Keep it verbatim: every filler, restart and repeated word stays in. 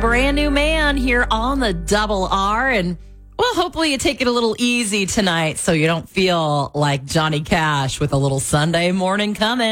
Brand New Man here on the Double R. And, well, hopefully you take it a little easy tonight so you don't feel like Johnny Cash with a little Sunday morning coming.